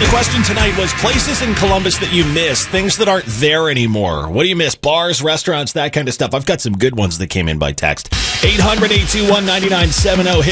The question tonight was places in Columbus that you miss, things that aren't there anymore. What do you miss? Bars, restaurants, that kind of stuff. I've got some good ones that came in by text. 800-821-9970.